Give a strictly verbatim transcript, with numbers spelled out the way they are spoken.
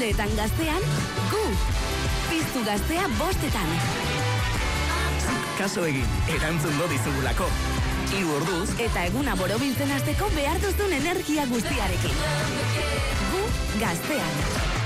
arratsaldeetan gaztean, gu. Piztu gaztea bostetan. Kaso egin, erantzungo dizugulako. Hiru orduz eta eguna borobiltzen hasteko behar duzun energia guztiarekin. Gu gaztean.